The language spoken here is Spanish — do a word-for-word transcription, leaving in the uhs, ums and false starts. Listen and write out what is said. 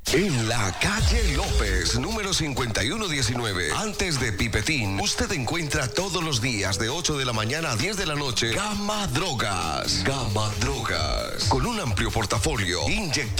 En la calle López, número cincuenta y uno diecinueve, antes de Pipetín, usted encuentra todos los días de ocho de la mañana a diez de la noche Gama Drogas. Gama Drogas. Con un amplio portafolio, inyectores